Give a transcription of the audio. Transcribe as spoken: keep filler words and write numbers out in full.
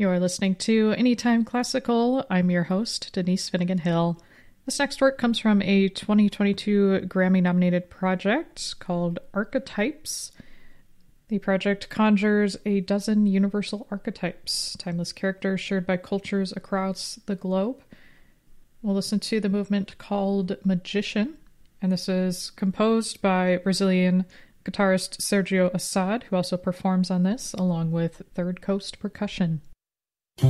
You're listening to Anytime Classical. I'm your host, Denise Finnegan Hill. This next work comes from a twenty twenty-two Grammy-nominated project called Archetypes. The project conjures a dozen universal archetypes, timeless characters shared by cultures across the globe. We'll listen to the movement called Magician, and this is composed by Brazilian guitarist Sergio Assad, who also performs on this, along with Third Coast Percussion.